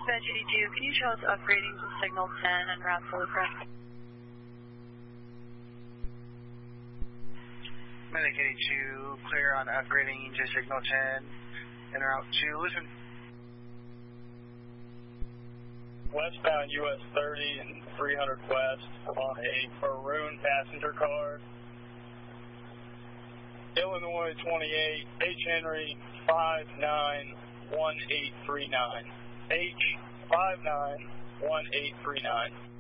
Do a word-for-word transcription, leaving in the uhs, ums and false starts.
Dispatch eighty-two, can you show us upgrading to signal ten and route to Lucre? Medic eighty-two, clear on upgrading to signal ten and route to Lisbon. Westbound U S thirty and three hundred west on a maroon passenger car. Illinois twenty-eight, H. Henry five nine one eight three nine. H five nine one eight three nine.